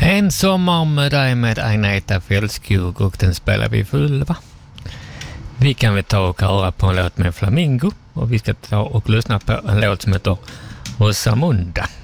En sommar med dig med Agneta Fältskog, och den spelar vi full, va? Vi kan väl ta och höra på en låt med Flamingo, och vi ska ta och lyssna på en låt som heter Rosamunda.